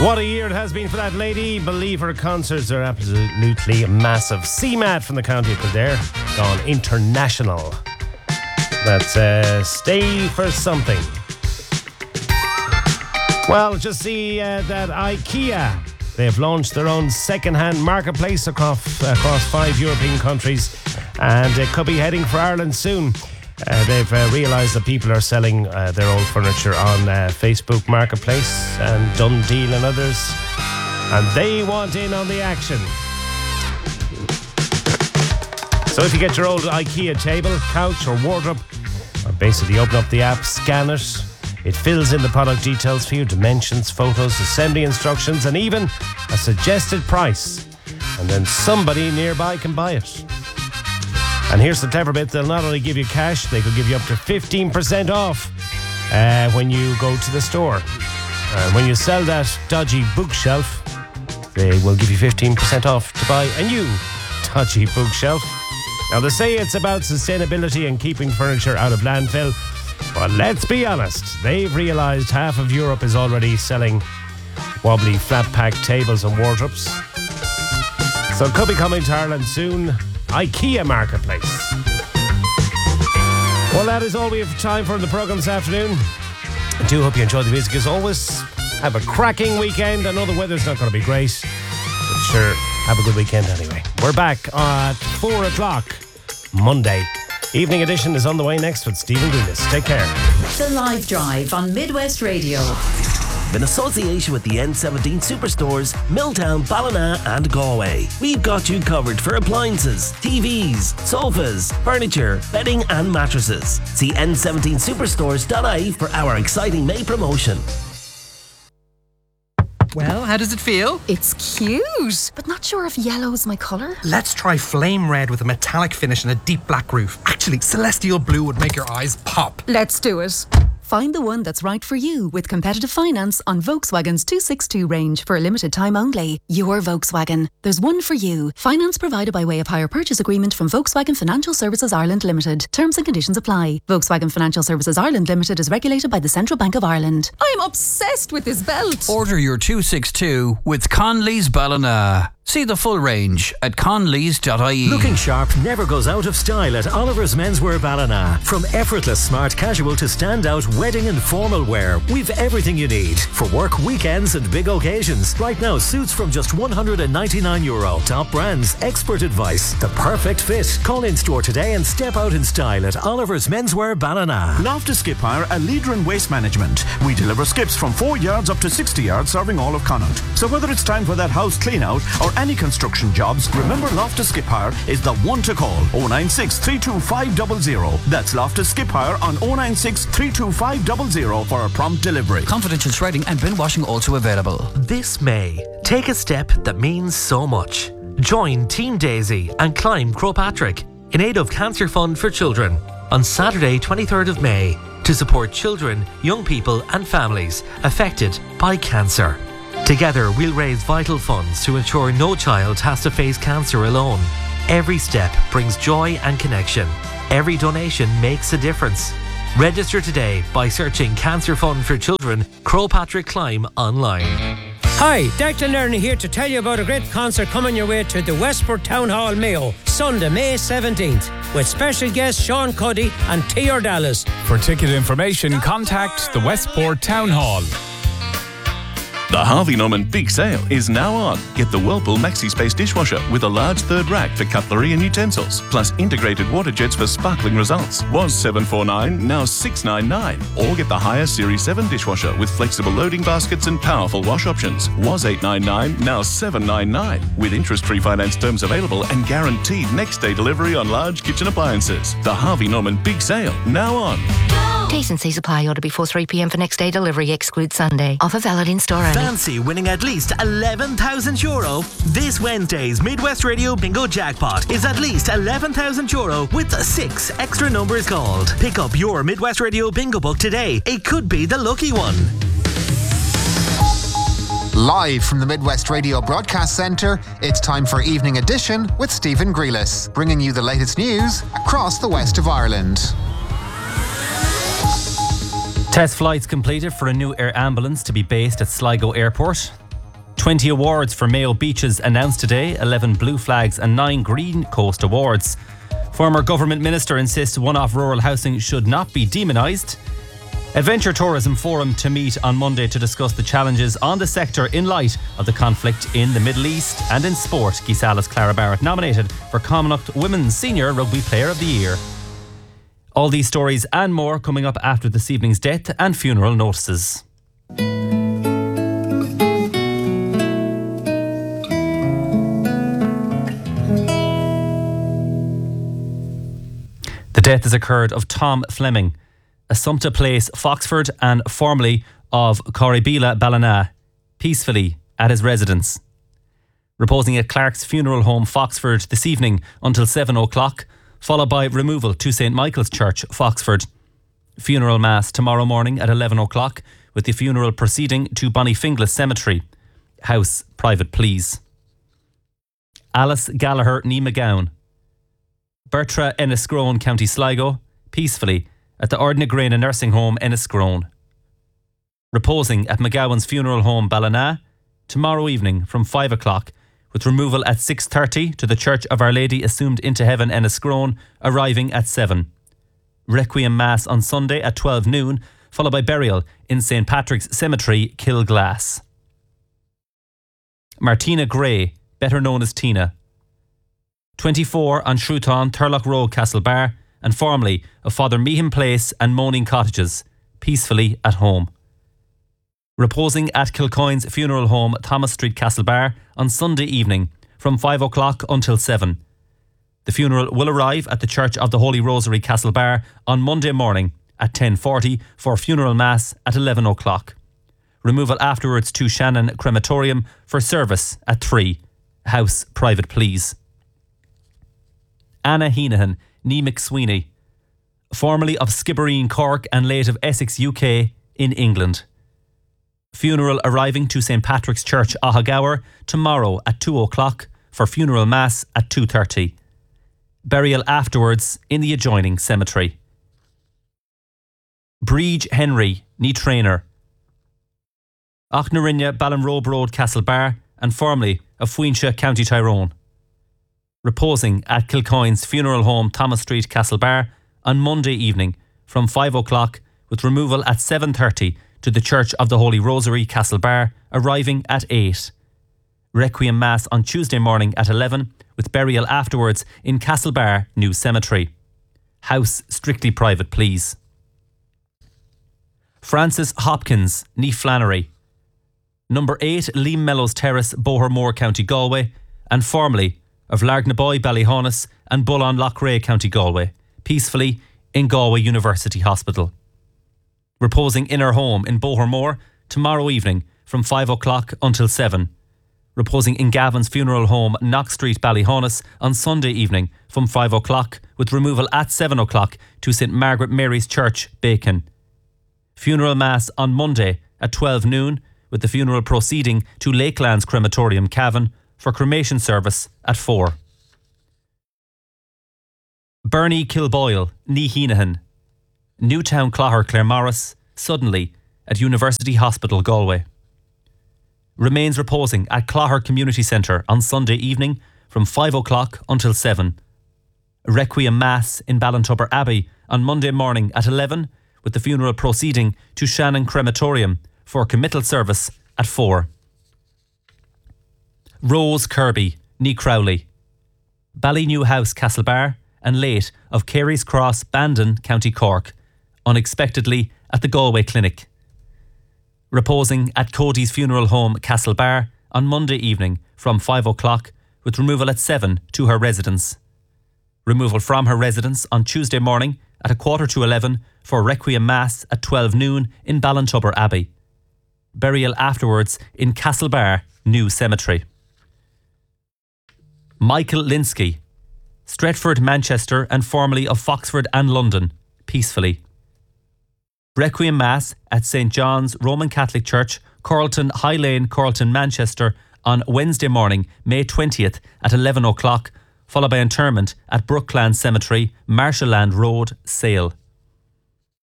What a year it has been for that lady. Believe her concerts are absolutely massive. CMAT from the county of Kildare, gone international. That's Stay for Something. Well, just see that IKEA, they've launched their own second-hand marketplace across 5 European countries, and it could be heading for Ireland soon. They've realised that people are selling their old furniture on Facebook Marketplace and Dundeal and others, and they want in on the action. So if you get your old IKEA table, couch or wardrobe, or basically open up the app, scan it, it fills in the product details for you, dimensions, photos, assembly instructions, and even a suggested price. And then somebody nearby can buy it. And here's the clever bit, they'll not only give you cash, they could give you up to 15% off when you go to the store. And when you sell that dodgy bookshelf, they will give you 15% off to buy a new dodgy bookshelf. Now they say it's about sustainability and keeping furniture out of landfill, but let's be honest, they've realised half of Europe is already selling wobbly flat pack tables and wardrobes. So it could be coming to Ireland soon. IKEA Marketplace. Well, that is all we have time for in the programme this afternoon. I do hope you enjoyed the music as always. Have a cracking weekend. I know the weather's not going to be great, but sure, have a good weekend anyway. We're back at 4 o'clock Monday. Evening edition is on the way next with Stephen Goulis. Take care. The Live Drive on Midwest Radio. In association with the N17 Superstores, Milltown, Ballina and Galway. We've got you covered for appliances, TVs, sofas, furniture, bedding and mattresses. See n17superstores.ie for our exciting May promotion. Well, how does it feel? It's cute, but not sure if yellow's my colour. Let's try flame red with a metallic finish and a deep black roof. Actually, celestial blue would make your eyes pop. Let's do it. Find the one that's right for you with competitive finance on Volkswagen's 262 range for a limited time only. Your Volkswagen. There's one for you. Finance provided by way of hire purchase agreement from Volkswagen Financial Services Ireland Limited. Terms and conditions apply. Volkswagen Financial Services Ireland Limited is regulated by the Central Bank of Ireland. I'm obsessed with this belt. Order your 262 with Conley's Ballina. See the full range at conleys.ie. Looking sharp never goes out of style at Oliver's Menswear Ballina. From effortless smart casual to standout wedding and formal wear, we've everything you need for work, weekends and big occasions. Right now, suits from just €199. Top brands, expert advice, the perfect fit. Call in store today and step out in style at Oliver's Menswear Ballina. Loftus Skip Hire, a leader in waste management. We deliver skips from 4 yards up to 60 yards, serving all of Connaught. So whether it's time for that house clean out or any construction jobs, remember Loftus Skip Hire is the one to call. 096 325 00. That's Loftus Skip Hire on 096 325 00 for a prompt delivery. Confidential shredding and bin washing also available. This May, take a step that means so much. Join Team Daisy and climb Croagh in aid of Cancer Fund for Children on Saturday 23rd of May to support children, young people and families affected by cancer. Together, we'll raise vital funds to ensure no child has to face cancer alone. Every step brings joy and connection. Every donation makes a difference. Register today by searching Cancer Fund for Children, Croagh Climb online. Hi, Declan Lerner here to tell you about a great concert coming your way to the Westport Town Hall, Mayo, Sunday, May 17th, with special guests Sean Cuddy and T.R. Dallas. For ticket information, contact the Westport Town Hall. The Harvey Norman Big Sale is now on. Get the Whirlpool Maxi-Space dishwasher with a large third rack for cutlery and utensils, plus integrated water jets for sparkling results. Was $749, now $699. Or get the higher Series 7 dishwasher with flexible loading baskets and powerful wash options. Was $899, now $799. With interest-free finance terms available and guaranteed next-day delivery on large kitchen appliances. The Harvey Norman Big Sale, now on. T's and C's apply. Order before 3 p.m. for next day delivery. Exclude Sunday. Offer valid in store only. Fancy winning at least €11,000? This Wednesday's Midwest Radio Bingo Jackpot is at least €11,000 with 6 extra numbers called. Pick up your Midwest Radio Bingo book today. It could be the lucky one. Live from the Midwest Radio Broadcast Centre, it's time for Evening Edition with Stephen Grealish, bringing you the latest news across the west of Ireland. Test flights completed for a new air ambulance to be based at Sligo Airport. 20 awards for Mayo Beaches announced today, 11 Blue Flags and 9 Green Coast Awards. Former government minister insists one-off rural housing should not be demonised. Adventure Tourism Forum to meet on Monday to discuss the challenges on the sector in light of the conflict in the Middle East. And in sport, Gisala's Clara Barrett nominated for Connacht Women's Senior Rugby Player of the Year. All these stories and more coming up after this evening's death and funeral notices. The death has occurred of Tom Fleming, Assumpta Place, Foxford, and formerly of Corribila Ballina, peacefully at his residence. Reposing at Clark's Funeral Home, Foxford, this evening until 7 o'clock, followed by removal to St Michael's Church, Foxford. Funeral Mass tomorrow morning at 11 o'clock, with the funeral proceeding to Bonnyfinglas Cemetery. House private, please. Alice Gallagher Ní McGowan, Bertra Enniscrone, County Sligo, peacefully at the Ardnagrena Nursing Home, Enniscrone. Reposing at McGowan's Funeral Home, Ballina, tomorrow evening from 5 o'clock, with removal at 6:30 to the Church of Our Lady Assumed into Heaven, Enniscrone, arriving at 7. Requiem Mass on Sunday at 12 noon, followed by burial in St Patrick's Cemetery, Kilglass. Martina Gray, better known as Tina, 24 on Shrewton, Turlock Road, Castlebar, and formerly of Father Meehan Place and Moaning Cottages, peacefully at home. Reposing at Kilcoyne's Funeral Home, Thomas Street, Castlebar, on Sunday evening from 5 o'clock until 7. The funeral will arrive at the Church of the Holy Rosary, Castlebar, on Monday morning at 10:40 for funeral mass at 11 o'clock. Removal afterwards to Shannon Crematorium for service at 3. House private, please. Anna Heenahan, Ní McSweeney, formerly of Skibbereen, Cork, and late of Essex, UK, in England. Funeral arriving to St Patrick's Church, Ahagower, tomorrow at 2 o'clock for funeral mass at 2:30. Burial afterwards in the adjoining cemetery. Breege Henry, Ní Trainer, Auchnarinne, Ballinrobe Road, Castlebar, and formerly of Fuincha, County Tyrone. Reposing at Kilcoyne's Funeral Home, Thomas Street, Castlebar, on Monday evening from 5 o'clock, with removal at 7:30 to the Church of the Holy Rosary, Castlebar, arriving at 8. Requiem Mass on Tuesday morning at 11, with burial afterwards in Castlebar New Cemetery. House strictly private, please. Francis Hopkins, Ní Flannery, number 8 Liam Mellows Terrace, Bohermore, County Galway, and formerly of Largnaboy, Ballyhonus, and Bullon Lochray, County Galway, peacefully in Galway University Hospital. Reposing in her home in Bohermore tomorrow evening from 5 o'clock until 7. Reposing in Gavin's Funeral Home, Knox Street, Ballyhonus, on Sunday evening from 5 o'clock, with removal at 7 o'clock to St Margaret Mary's Church, Bacon. Funeral Mass on Monday at 12 noon, with the funeral proceeding to Lakelands Crematorium, Cavan, for cremation service at 4. Bernie Kilboyle, Ní Heenahan, Newtown Clogher, Claremorris, suddenly at University Hospital, Galway. Remains reposing at Clogher Community Centre on Sunday evening from 5 o'clock until 7. Requiem Mass in Ballintubber Abbey on Monday morning at 11, with the funeral proceeding to Shannon Crematorium for committal service at 4. Rose Kirby, Ní Crowley, Ballynew House, Castlebar, and late of Carey's Cross, Bandon, County Cork, unexpectedly at the Galway Clinic. Reposing at Cody's Funeral Home, Castlebar, on Monday evening from 5 o'clock, with removal at 7 to her residence. Removal from her residence on Tuesday morning at 11:15 for Requiem Mass at 12 noon in Ballintubber Abbey. Burial afterwards in Castlebar New Cemetery. Michael Linsky, Stretford, Manchester, and formerly of Foxford and London, peacefully. Requiem Mass at St John's Roman Catholic Church, Coralton High Lane, Coralton, Manchester, on Wednesday morning, May 20th at 11 o'clock, followed by interment at Brookland Cemetery, Marshallland Road, Sale.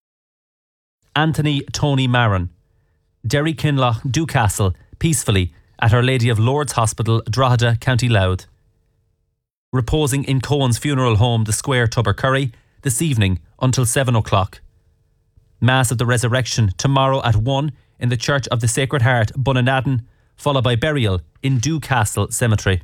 Anthony Tony Maron, Derry Kinloch, Dewcastle, peacefully at Our Lady of Lourdes Hospital, Drogheda, County Louth. Reposing in Cohen's funeral home, The Square, Tubbercurry, this evening until 7 o'clock. Mass of the Resurrection tomorrow at 1 in the Church of the Sacred Heart, Bunanadden, followed by burial in Dewcastle Cemetery.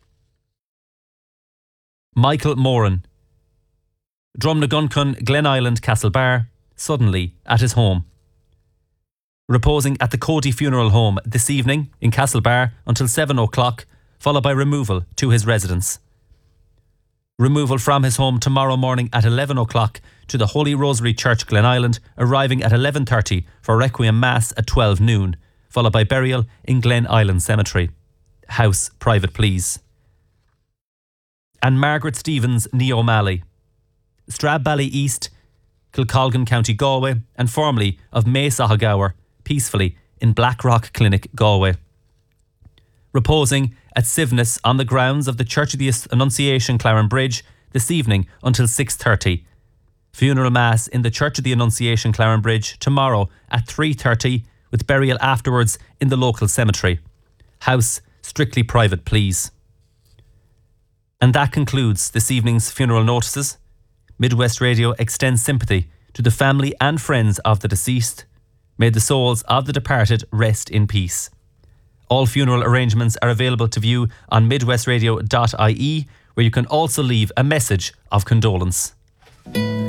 Michael Moran, Drumnaguncon, Glen Island, Castlebar, suddenly at his home. Reposing at the Cody Funeral Home this evening in Castlebar until 7 o'clock, followed by removal to his residence. Removal from his home tomorrow morning at 11 o'clock to the Holy Rosary Church, Glen Island, arriving at 11:30 for Requiem Mass at 12 noon, followed by burial in Glen Island Cemetery. House private, please. And Margaret Stevens, Ní O'Malley, Strabbally East, Kilcolgan, County Galway, and formerly of Maesahagaur, peacefully in Blackrock Clinic, Galway. Reposing at Sivness on the grounds of the Church of the Annunciation, Clarenbridge, this evening until 6:30. Funeral Mass in the Church of the Annunciation, Clarenbridge, tomorrow at 3:30, with burial afterwards in the local cemetery. House strictly private, please. And that concludes this evening's funeral notices. Midwest Radio extends sympathy to the family and friends of the deceased. May the souls of the departed rest in peace. All funeral arrangements are available to view on midwestradio.ie, where you can also leave a message of condolence.